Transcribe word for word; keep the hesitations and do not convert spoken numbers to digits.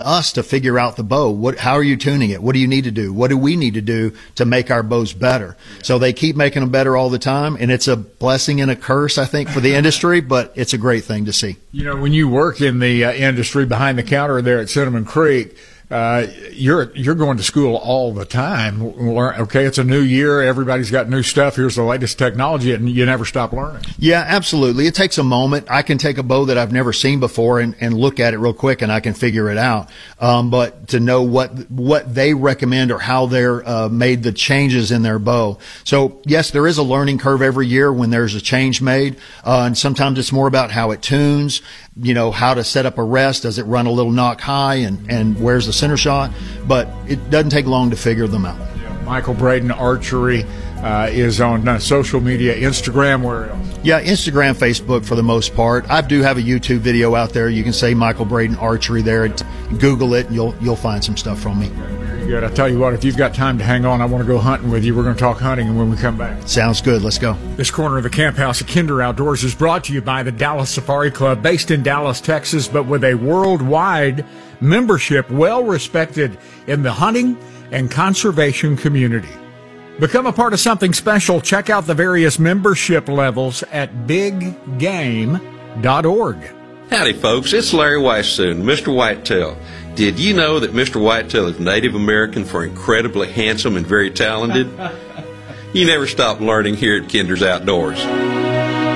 us to figure out the bow. What, how are you tuning it? What do you need to do? What do we need to do to make our bows better? So they keep making them better all the time, and it's a blessing and a curse, I think, for the industry, but it's a great thing to see. You know, when you work in the uh, industry behind the counter there at Cinnamon Creek, Uh, you're you're going to school all the time. Okay, it's a new year. Everybody's got new stuff. Here's the latest technology, and you never stop learning. Yeah, absolutely. It takes a moment. I can take a bow that I've never seen before and, and look at it real quick, and I can figure it out. Um, but to know what what they recommend or how they're uh, made the changes in their bow. So yes, there is a learning curve every year when there's a change made, uh, and sometimes it's more about how it tunes. You know, how to set up a rest. Does it run a little knock high, and, and where's the center shot? But it doesn't take long to figure them out. Yeah, Michael Braden Archery uh, is on uh, social media, Instagram, where else? Yeah, Instagram, Facebook for the most part. I do have a YouTube video out there. You can say Michael Braden Archery there. Google it, and you'll you'll find some stuff from me. Good. I tell you what, if you've got time to hang on, I want to go hunting with you. We're going to talk hunting when we come back. Sounds good. Let's go. This corner of the Camp House at Kinder Outdoors is brought to you by the Dallas Safari Club, based in Dallas, Texas, but with a worldwide membership, well respected in the hunting and conservation community. Become a part of something special. Check out the various membership levels at big game dot org. Howdy, folks. It's Larry Weissoon, Mister Whitetail. Did you know that Mister Whitetail is Native American for incredibly handsome and very talented? You never stop learning here at Kinder's Outdoors.